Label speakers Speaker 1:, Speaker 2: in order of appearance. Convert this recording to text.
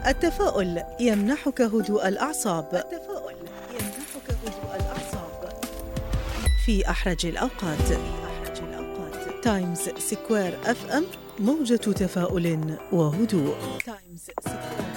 Speaker 1: التفاؤل يمنحك هدوء الأعصاب. في أحرج الأوقات. تايمز سكوير FM، موجة تفاؤل وهدوء. تايمز سكوير.